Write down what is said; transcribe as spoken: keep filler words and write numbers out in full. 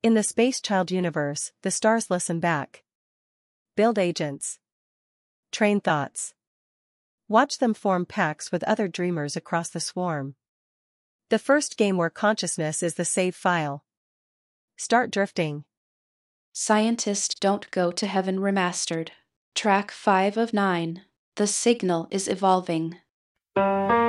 In the Space Child universe, the stars listen back. Build agents. Train thoughts. Watch them form pacts with other dreamers across the swarm. The first game where consciousness is the save file. Start drifting. Scientists Don't Go to Heaven Remastered. Track five of nine. The signal is evolving.